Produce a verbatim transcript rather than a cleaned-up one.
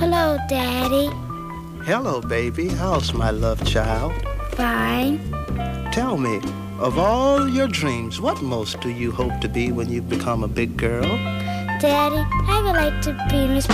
Hello, Daddy. Hello, baby. How's my love child? Fine. Tell me, of all your dreams, what most do you hope to be when you become a big girl? Daddy, I would like to be Miss